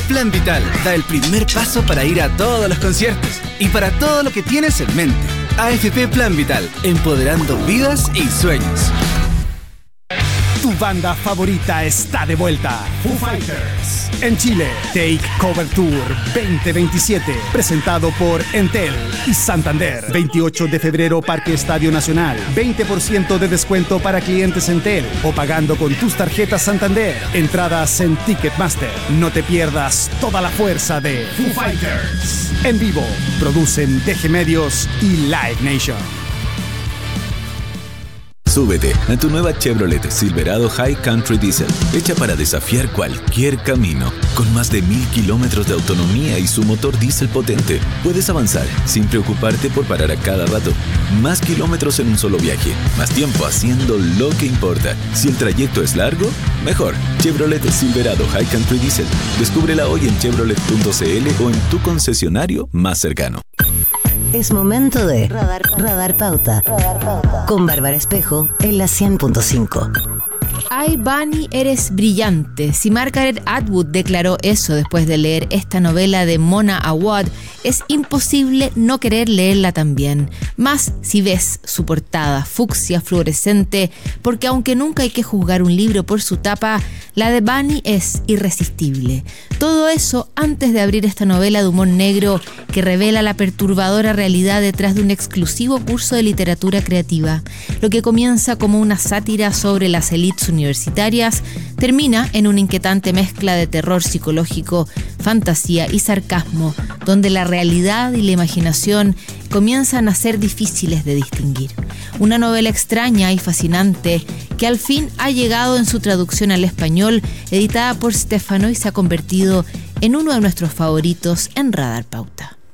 Plan Vital da el primer paso para ir a todos los conciertos y para todo lo que tienes en mente. AFP Plan Vital, empoderando vidas y sueños. Tu banda favorita está de vuelta. Foo Fighters. En Chile, Take Cover Tour 2027. Presentado por Entel y Santander. 28 de febrero, Parque Estadio Nacional. 20% de descuento para clientes Entel o pagando con tus tarjetas Santander. Entradas en Ticketmaster. No te pierdas toda la fuerza de Foo Fighters. En vivo, producen DG Medios y Live Nation. Súbete a tu nueva Chevrolet Silverado High Country Diesel, hecha para desafiar cualquier camino. Con más de 1000 kilómetros de autonomía y su motor diésel potente, puedes avanzar sin preocuparte por parar a cada rato. Más kilómetros en un solo viaje, más tiempo haciendo lo que importa. Si el trayecto es largo, mejor. Chevrolet Silverado High Country Diesel. Descúbrela hoy en chevrolet.cl o en tu concesionario más cercano. Es momento de Radar Pauta. Con Bárbara Espejo en la 100.5. Ay, Bunny, eres brillante. Si Margaret Atwood declaró eso después de leer esta novela de Mona Awad, es imposible no querer leerla también. Más si ves su portada fucsia fluorescente, porque aunque nunca hay que juzgar un libro por su tapa, la de Bunny es irresistible. Todo eso antes de abrir esta novela de humor negro que revela la perturbadora realidad detrás de un exclusivo curso de literatura creativa. Lo que comienza como una sátira sobre las élites universitarias termina en una inquietante mezcla de terror psicológico, fantasía y sarcasmo, donde la realidad y la imaginación comienzan a ser difíciles de distinguir. Una novela extraña y fascinante que al fin ha llegado en su traducción al español, editada por Stefano, y se ha convertido en uno de nuestros favoritos en Radar Pauta.